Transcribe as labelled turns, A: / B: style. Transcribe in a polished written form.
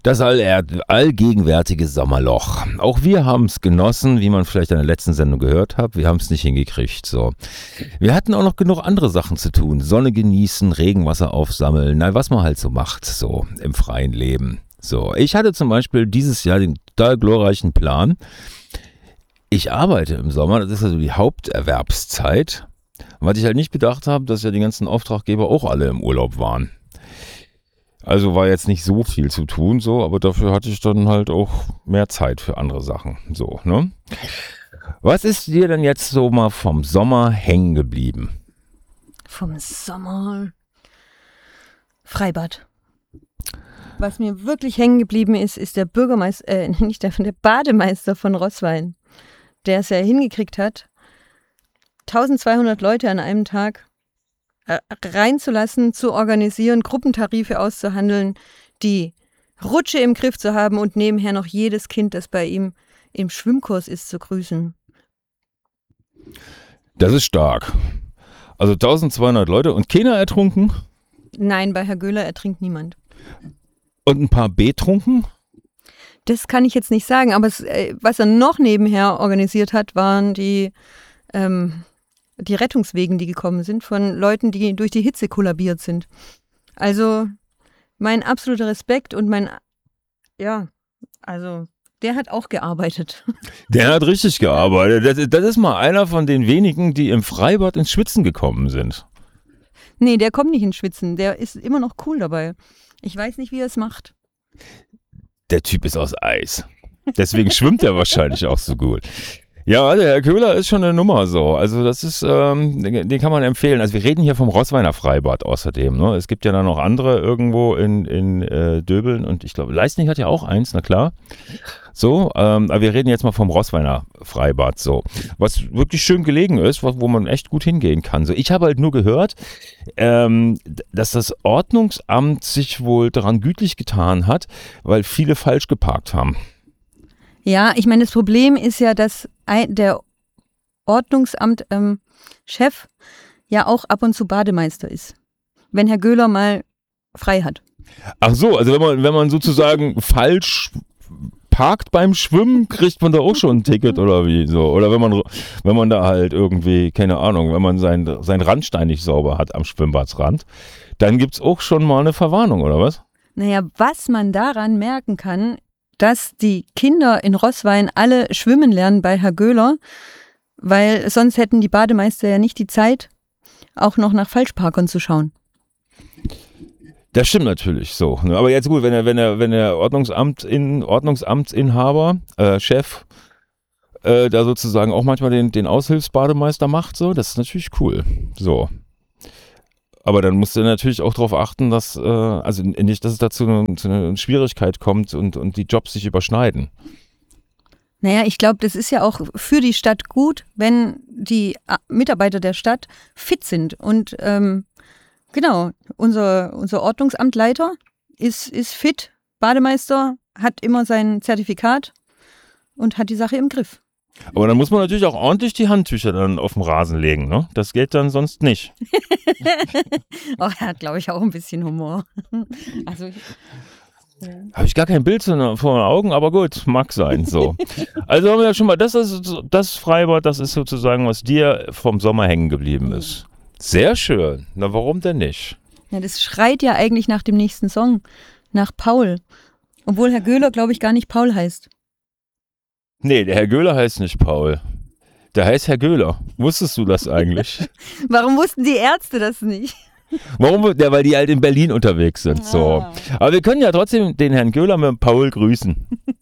A: Das allgegenwärtige Sommerloch. Auch wir haben es genossen, wie man vielleicht in der letzten Sendung gehört hat. Wir haben es nicht hingekriegt. So. Wir hatten auch noch genug andere Sachen zu tun. Sonne genießen, Regenwasser aufsammeln, was man halt so macht, so im freien Leben. So. Ich hatte zum Beispiel dieses Jahr den total glorreichen Plan. Ich arbeite im Sommer, das ist also die Haupterwerbszeit. Was ich halt nicht bedacht habe, dass ja die ganzen Auftraggeber auch alle im Urlaub waren. Also war jetzt nicht so viel zu tun, so, aber dafür hatte ich dann halt auch mehr Zeit für andere Sachen. So, ne? Was ist dir denn jetzt so mal vom Sommer hängen geblieben?
B: Vom Sommer? Freibad. Was mir wirklich hängen geblieben ist der Bürgermeister, nicht der Bademeister von Roßwein, der es ja hingekriegt hat, 1200 Leute an einem Tag reinzulassen, zu organisieren, Gruppentarife auszuhandeln, die Rutsche im Griff zu haben und nebenher noch jedes Kind, das bei ihm im Schwimmkurs ist, zu grüßen.
A: Das ist stark. Also 1200 Leute und keiner ertrunken?
B: Nein, bei Herr Göhler ertrinkt niemand.
A: Und ein paar betrunken?
B: Das kann ich jetzt nicht sagen, aber was er noch nebenher organisiert hat, waren die Rettungswegen, die gekommen sind von Leuten, die durch die Hitze kollabiert sind. Also mein absoluter Respekt und der hat auch gearbeitet.
A: Der hat richtig gearbeitet. Das ist mal einer von den wenigen, die im Freibad ins Schwitzen gekommen sind.
B: Nee, der kommt nicht ins Schwitzen. Der ist immer noch cool dabei. Ich weiß nicht, wie er es macht.
A: Der Typ ist aus Eis. Deswegen schwimmt er wahrscheinlich auch so gut. Ja, also Herr Köhler ist schon eine Nummer so. Also das ist, den kann man empfehlen. Also wir reden hier vom Roßweiner Freibad außerdem. Ne? Es gibt ja dann noch andere irgendwo in Döbeln und ich glaube, Leisnig hat ja auch eins, na klar. So, aber wir reden jetzt mal vom Roßweiner Freibad so. Was wirklich schön gelegen ist, wo man echt gut hingehen kann. So, ich habe halt nur gehört, dass das Ordnungsamt sich wohl daran gütlich getan hat, weil viele falsch geparkt haben.
B: Ja, ich meine, das Problem ist ja, dass der Ordnungsamt-Chef ja auch ab und zu Bademeister ist, wenn Herr Göhler mal frei hat.
A: Ach so, also wenn man sozusagen falsch parkt beim Schwimmen, kriegt man da auch schon ein Ticket oder wie so? Oder wenn man da halt irgendwie, keine Ahnung, wenn man seinen Randstein nicht sauber hat am Schwimmbadsrand, dann gibt's auch schon mal eine Verwarnung, oder was?
B: Naja, was man daran merken kann, dass die Kinder in Roßwein alle schwimmen lernen bei Herr Göhler, weil sonst hätten die Bademeister ja nicht die Zeit, auch noch nach Falschparkern zu schauen.
A: Das stimmt natürlich so. Aber jetzt gut, wenn der Ordnungsamtsinhaber, Chef, da sozusagen auch manchmal den Aushilfsbademeister macht, so, das ist natürlich cool. So. Aber dann musst du natürlich auch darauf achten, dass nicht, dass es dazu zu einer Schwierigkeit kommt und die Jobs sich überschneiden.
B: Naja, ich glaube, das ist ja auch für die Stadt gut, wenn die Mitarbeiter der Stadt fit sind. Und genau, unser Ordnungsamtleiter ist fit, Bademeister, hat immer sein Zertifikat und hat die Sache im Griff.
A: Aber dann muss man natürlich auch ordentlich die Handtücher dann auf den Rasen legen, ne? Das geht dann sonst nicht.
B: Oh, er hat, glaube ich, auch ein bisschen Humor. Also
A: habe ich gar kein Bild vor den Augen, aber gut, mag sein, so. Also haben wir ja schon mal, das Freibad, das ist sozusagen, was dir vom Sommer hängen geblieben ist. Sehr schön. Na, warum denn nicht?
B: Ja, das schreit ja eigentlich nach dem nächsten Song, nach Paul. Obwohl Herr Göhler, glaube ich, gar nicht Paul heißt.
A: Nee, der Herr Göhler heißt nicht Paul. Der heißt Herr Göhler. Wusstest du das eigentlich?
B: Warum wussten die Ärzte das nicht?
A: Warum? Ja, weil die halt in Berlin unterwegs sind. So. Aber wir können ja trotzdem den Herrn Göhler mit Paul grüßen.